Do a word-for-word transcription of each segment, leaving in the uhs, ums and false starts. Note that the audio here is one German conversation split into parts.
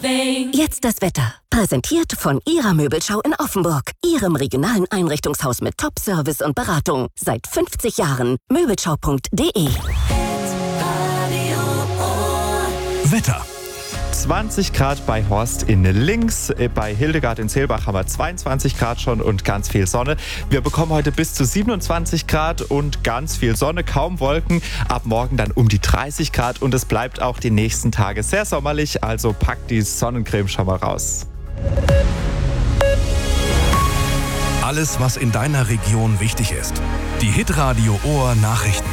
Jetzt das Wetter. Präsentiert von Ihrer Möbelschau in Offenburg. Ihrem regionalen Einrichtungshaus mit Top-Service und Beratung. Seit fünfzig Jahren. Möbelschau punkt de. Wetter. zwanzig Grad bei Horst in Links. Bei Hildegard in Seelbach haben wir zweiundzwanzig Grad schon und ganz viel Sonne. Wir bekommen heute bis zu siebenundzwanzig Grad und ganz viel Sonne, kaum Wolken. Ab morgen dann um die dreißig Grad und es bleibt auch die nächsten Tage sehr sommerlich. Also packt die Sonnencreme schon mal raus. Alles, was in deiner Region wichtig ist. Die Hitradio Ohr Nachrichten.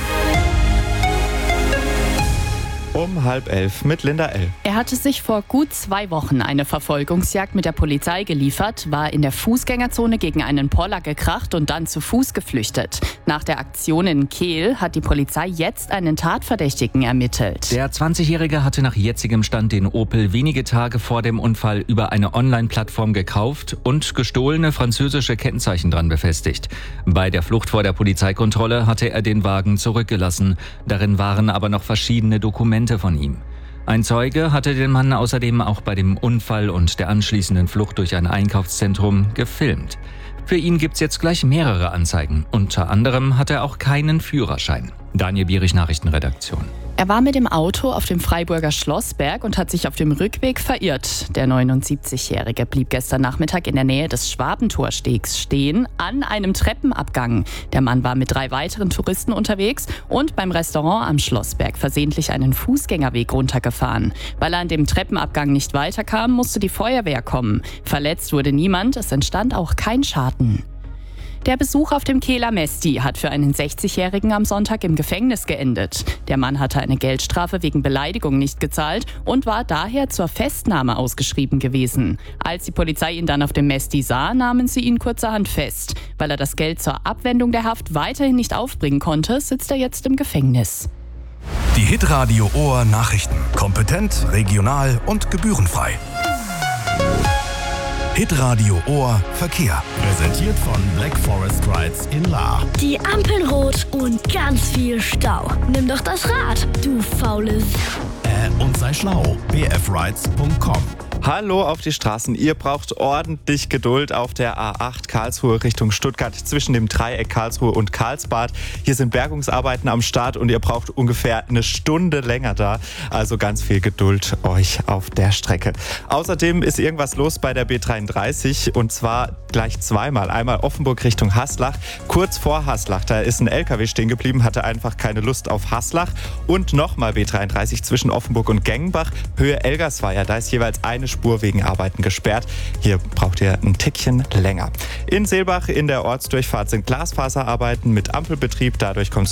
Um halb elf mit Linda L. Er hatte sich vor gut zwei Wochen eine Verfolgungsjagd mit der Polizei geliefert, war in der Fußgängerzone gegen einen Poller gekracht und dann zu Fuß geflüchtet. Nach der Aktion in Kehl hat die Polizei jetzt einen Tatverdächtigen ermittelt. Der zwanzigjährige hatte nach jetzigem Stand den Opel wenige Tage vor dem Unfall über eine Online-Plattform gekauft und gestohlene französische Kennzeichen dran befestigt. Bei der Flucht vor der Polizeikontrolle hatte er den Wagen zurückgelassen. Darin waren aber noch verschiedene Dokumente von ihm. Ein Zeuge hatte den Mann außerdem auch bei dem Unfall und der anschließenden Flucht durch ein Einkaufszentrum gefilmt. Für ihn gibt's jetzt gleich mehrere Anzeigen. Unter anderem hat er auch keinen Führerschein. Daniel Bierich, Nachrichtenredaktion. Er war mit dem Auto auf dem Freiburger Schlossberg und hat sich auf dem Rückweg verirrt. Der neunundsiebzigjährige blieb gestern Nachmittag in der Nähe des Schwabentorstegs stehen, an einem Treppenabgang. Der Mann war mit drei weiteren Touristen unterwegs und beim Restaurant am Schlossberg versehentlich einen Fußgängerweg runtergefahren. Weil er an dem Treppenabgang nicht weiterkam, musste die Feuerwehr kommen. Verletzt wurde niemand, es entstand auch kein Schaden. Der Besuch auf dem Kehler Mesti hat für einen sechzigjährigen am Sonntag im Gefängnis geendet. Der Mann hatte eine Geldstrafe wegen Beleidigung nicht gezahlt und war daher zur Festnahme ausgeschrieben gewesen. Als die Polizei ihn dann auf dem Mesti sah, nahmen sie ihn kurzerhand fest. Weil er das Geld zur Abwendung der Haft weiterhin nicht aufbringen konnte, sitzt er jetzt im Gefängnis. Die Hitradio Ohr Nachrichten. Kompetent, regional und gebührenfrei. Hitradio Ohr Verkehr. Präsentiert von Black Forest Rides in Lahr. Die Ampeln rot und ganz viel Stau. Nimm doch das Rad, du faules. Äh, und sei schlau. b f rides punkt com. Hallo auf die Straßen. Ihr braucht ordentlich Geduld auf der A acht Karlsruhe Richtung Stuttgart zwischen dem Dreieck Karlsruhe und Karlsbad. Hier sind Bergungsarbeiten am Start und ihr braucht ungefähr eine Stunde länger da. Also ganz viel Geduld euch auf der Strecke. Außerdem ist irgendwas los bei der B dreiunddreißig und zwar gleich zweimal. Einmal Offenburg Richtung Haslach. Kurz vor Haslach, da ist ein L K W stehen geblieben, hatte einfach keine Lust auf Haslach. Und nochmal B dreiunddreißig zwischen Offenburg und Gengenbach, Höhe Elgersweier. Da ist jeweils eine Spur wegen Arbeiten gesperrt. Hier braucht ihr ein Tickchen länger. In Seelbach in der Ortsdurchfahrt sind Glasfaserarbeiten mit Ampelbetrieb. Dadurch kommt